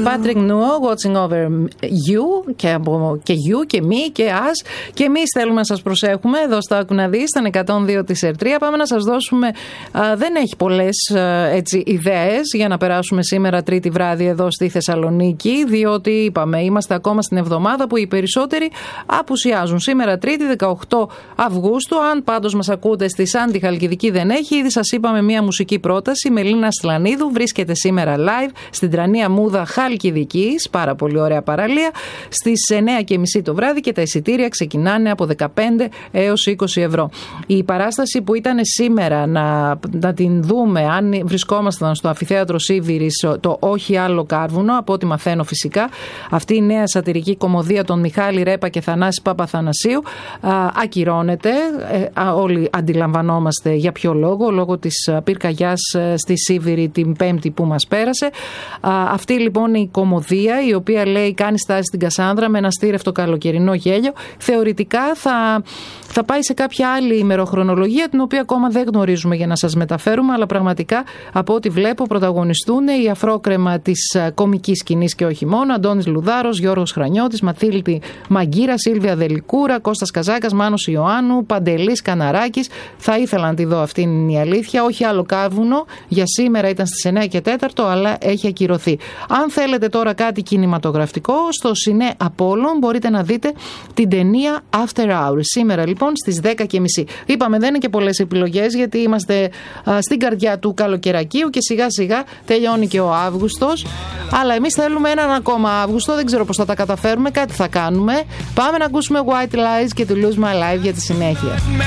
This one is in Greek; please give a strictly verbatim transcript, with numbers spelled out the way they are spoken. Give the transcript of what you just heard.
Patrick Nuo, Watching Over You, και, και You και Me και Us. Και εμείς θέλουμε να σας προσέχουμε εδώ στο Άκου να δεις, ήταν εκατόν δύο της Ερτρία. Πάμε να σας δώσουμε, α, δεν έχει πολλές α, έτσι, ιδέες για να περάσουμε σήμερα Τρίτη βράδυ εδώ στη Θεσσαλονίκη, διότι είπαμε, είμαστε ακόμα στην εβδομάδα που οι περισσότεροι απουσιάζουν. Σήμερα Τρίτη δεκαοκτώ Αυγούστου, αν πάντως μας ακούτε στη Σάντι Χαλκιδική δεν έχει, ήδη σας είπαμε μια μουσική πρόταση. Μελίνα Σλανίδου βρίσκεται σήμερα live στην Τρανία Μούδα Χαλκιδικής, πάρα πολύ ωραία παραλία, στις εννιά και μισή το βράδυ και τα εισιτήρια ξεκινάνε από δεκαπέντε έως είκοσι ευρώ. Η παράσταση που ήταν σήμερα να, να την δούμε, αν βρισκόμασταν στο Αμφιθέατρο Σίβηρης, το Όχι Άλλο Κάρβουνο, από ό,τι μαθαίνω φυσικά, αυτή η νέα σατυρική κωμωδία των Μιχάλη Ρέπα και Θανάση Παπαθανασίου α, ακυρώνεται. Ε, α, όλοι αντιλαμβανόμαστε για ποιο λόγο, λόγω της πυρκαγιάς στη Σίβηρη την Πέμπτη που μας πέρασε. Α, αυτή λοιπόν η κωμωδία, η οποία λέει κάνει στάση στην Κασάνδρα με ένα στήρευτο καλοκαιρινό γέλιο, θεωρητικά θα, θα πάει σε κάποια άλλη ημεροχρονολογία, την οποία ακόμα δεν γνωρίζουμε για να σας μεταφέρουμε, αλλά πραγματικά από ό,τι βλέπω πρωταγωνιστούν οι αφρόκρεμα της κομικής σκηνής και όχι μόνο, Αντώνης Λουδάρος, Γιώργος Χρανιώτης, Μαθήλτη Μαγκύρα, Σίλβια Δελικούρα, Κώστας Καζάκας, Μάνος Ιωάννου, Παντελής Καναράκης. Θα ήθελα να τη δω, αυτή είναι η αλήθεια. Όχι Άλλο Κάρβουνο, για σήμερα ήταν στις εννιά και τέσσερα, αλλά έχει ακυρωθεί. Αν θέλετε τώρα κάτι κινηματογραφικό, στο Σινέ Απόλλων μπορείτε να δείτε την ταινία After Hours. Σήμερα λοιπόν στις δέκα και μισή. Είπαμε δεν είναι και πολλές επιλογές, γιατί είμαστε α, στην καρδιά του καλοκαιρακίου και σιγά σιγά τελειώνει και ο Αύγουστος. Αλλά εμείς θέλουμε έναν ακόμα Αύγουστο, δεν ξέρω πώς θα τα καταφέρουμε, κάτι θα κάνουμε. Πάμε να ακούσουμε White Lies και του Lose My Life για τη συνέχεια.